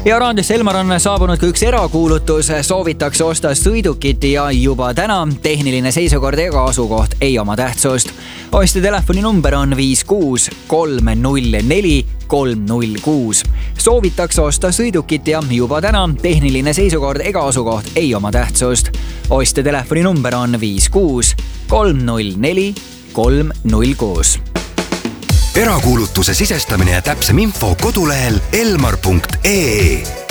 ja raadiosse Elmar on saabunud ka üks erakuulutus. Soovitakse osta sõidukit ja juba täna tehniline seisukord ega asukoht ei oma tähtsust. Ostja telefoninumber on 56 304 306. Soovitakse osta sõidukit ja juba täna tehniline seisukord ega asukoht ei oma tähtsust. Ostja telefoninumber on 56 304 306. Erakuulutuse sisestamine ja täpsem info kodulehel elmar.ee.